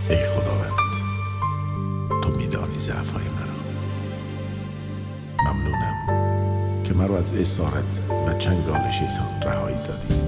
ای خداوند، تو میدانی ضعف‌های مرا. ممنونم که مرا از اسارت و چنگال شیطان رهایی دادی.